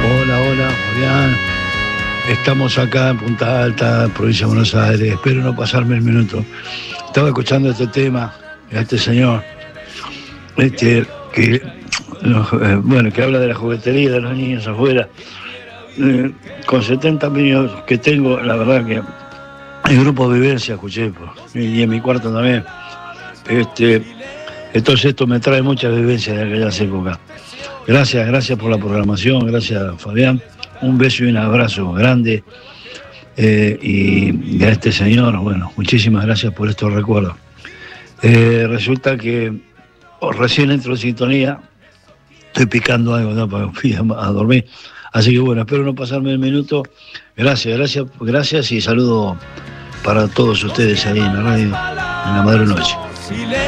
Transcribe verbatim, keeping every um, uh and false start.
Hola, hola, Fabián. Estamos acá en Punta Alta, provincia de Buenos Aires. Espero no pasarme el minuto. Estaba escuchando este tema, a este señor, este, que, eh, bueno, que habla de la juguetería de los niños afuera. Eh, con setenta años que tengo, la verdad que el grupo Vivencia escuché, pues, y en mi cuarto también. Este, entonces esto me trae muchas vivencias de aquellas épocas. Gracias, gracias por la programación, gracias Fabián. Un beso y un abrazo grande. Eh, y, y a este señor, bueno, muchísimas gracias por estos recuerdos. Eh, resulta que oh, recién entro en sintonía, estoy picando algo, ¿no? Para ir a, a dormir. Así que bueno, espero no pasarme el minuto. Gracias, gracias, gracias y saludo para todos ustedes ahí en la radio, en la madre noche.